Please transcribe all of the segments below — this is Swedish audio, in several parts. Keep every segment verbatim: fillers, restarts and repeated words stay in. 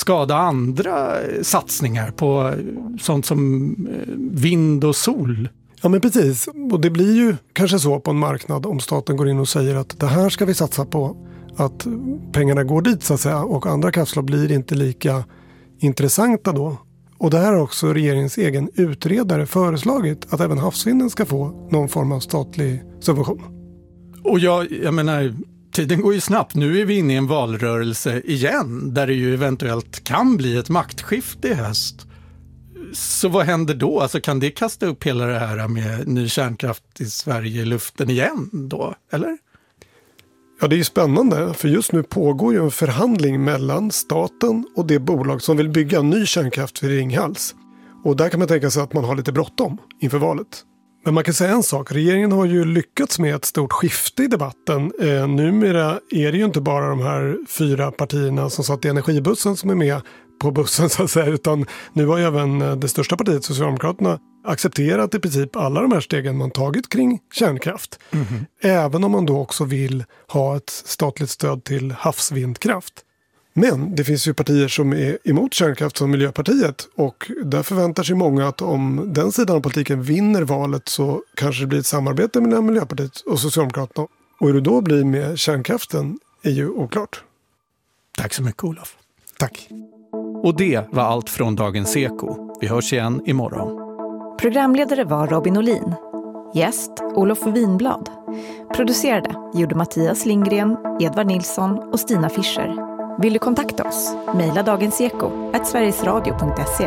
skada andra satsningar på sånt som vind och sol. Ja, men precis. Och det blir ju kanske så på en marknad om staten går in och säger att det här ska vi satsa på, att pengarna går dit så att säga, och andra kraftslag blir inte lika intressanta då. Och det här har också regeringens egen utredare föreslagit, att även havsvinden ska få någon form av statlig subvention. Och jag, jag menar, tiden går ju snabbt. Nu är vi inne i en valrörelse igen där det ju eventuellt kan bli ett maktskifte i höst. Så vad händer då? Alltså, kan det kasta upp hela det här med ny kärnkraft i Sverige i luften igen då, eller? Ja, det är ju spännande, för just nu pågår ju en förhandling mellan staten och det bolag som vill bygga ny kärnkraft för Ringhals. Och där kan man tänka sig att man har lite bråttom inför valet. Men man kan säga en sak, regeringen har ju lyckats med ett stort skifte i debatten. Eh, numera är det ju inte bara de här fyra partierna som satt i energibussen som är med på bussen så att säga, utan nu har ju även det största partiet, Socialdemokraterna, accepterat i princip alla de här stegen man tagit kring kärnkraft. Mm-hmm. Även om man då också vill ha ett statligt stöd till havsvindkraft. Men det finns ju partier som är emot kärnkraft som Miljöpartiet, och där förväntar sig många att om den sidan av politiken vinner valet så kanske det blir ett samarbete mellan Miljöpartiet och Socialdemokraterna. Och hur det då blir med kärnkraften är ju oklart. Tack så mycket, Olof. Tack. Och det var allt från Dagens Eko. Vi hörs igen imorgon. Programledare var Robin Olin. Gäst Olof Winblad. Producerade gjorde Mattias Lindgren, Edvard Nilsson och Stina Fischer. Vill du kontakta oss? Maila dagenseko at sverigesradio punkt se.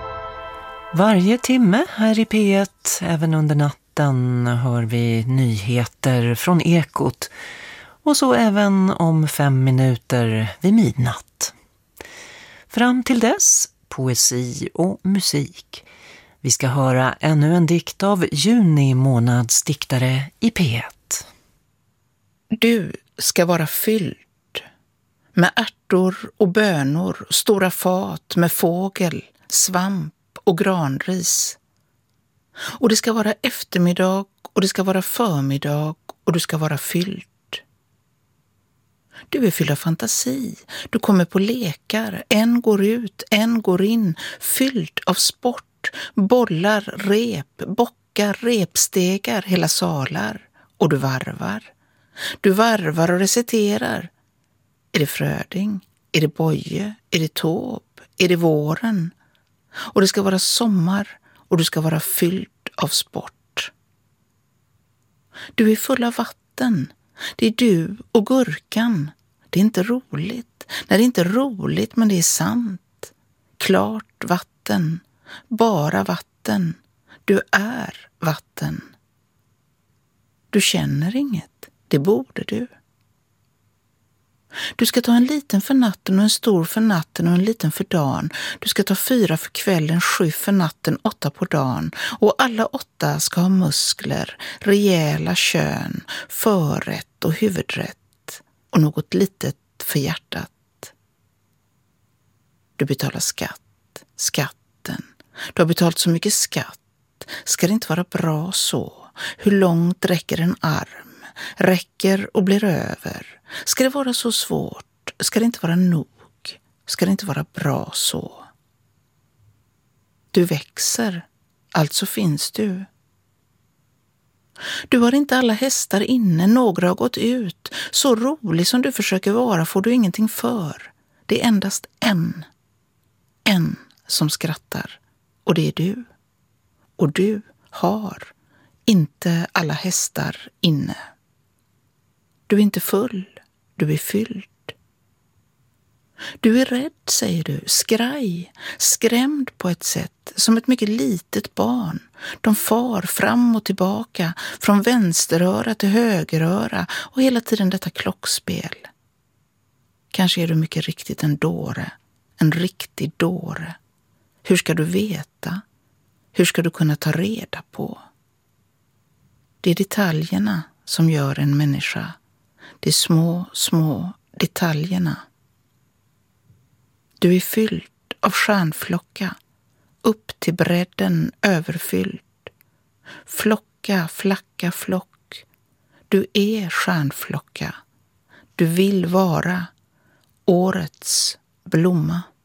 Varje timme här i P ett, även under natten, hör vi nyheter från Ekot. Och så även om fem minuter vid midnatt. Fram till dess, poesi och musik. Vi ska höra ännu en dikt av juni månads diktare i P ett. Du ska vara fylld med ärtor och bönor, stora fat med fågel, svamp och granris. Och det ska vara eftermiddag och det ska vara förmiddag och du ska vara fylld. Du är fylld av fantasi. Du kommer på lekar. En går ut, en går in. Fylld av sport. Bollar, rep, bockar, repstegar, hela salar. Och du varvar. Du varvar och reciterar. Är det Fröding? Är det Boje? Är det Tåb? Är det våren? Och det ska vara sommar och du ska vara fylld av sport. Du är full av vatten. Det är du och gurkan. Det är inte roligt. Nej, det är inte roligt, men det är sant. Klart vatten. Bara vatten. Du är vatten. Du känner inget. Det borde du. Du ska ta en liten för natten och en stor för natten och en liten för dagen. Du ska ta fyra för kvällen, sju för natten, åtta på dagen. Och alla åtta ska ha muskler, rejäla kön, förrätt och huvudrätt. Och något litet för hjärtat. Du betalar skatt, skatten. Du har betalat så mycket skatt. Ska det inte vara bra så? Hur långt räcker en arm? Räcker och blir över. Ska det vara så svårt? Ska det inte vara nog? Ska det inte vara bra så? Du växer, alltså finns du. Du har inte alla hästar inne, några har gått ut. Så rolig som du försöker vara får du ingenting för. Det är endast en. En som skrattar. Och det är du. Och du har inte alla hästar inne. Du är inte full, du är fylld. Du är rädd, säger du, skraj, skrämd på ett sätt, som ett mycket litet barn. De far fram och tillbaka, från vänsteröra till högeröra och hela tiden detta klockspel. Kanske är du mycket riktigt en dåre, en riktig dåre. Hur ska du veta? Hur ska du kunna ta reda på? Det är detaljerna som gör en människa. De små, små detaljerna. Du är fylld av stjärnflocka, upp till bredden överfylld. Flocka, flacka, flock. Du är stjärnflocka. Du vill vara årets blomma.